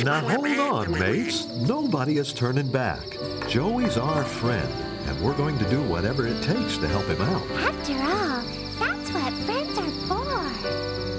Now hold on, mates. Nobody is turning back. Joey's our friend, and we're going to do whatever it takes to help him out. After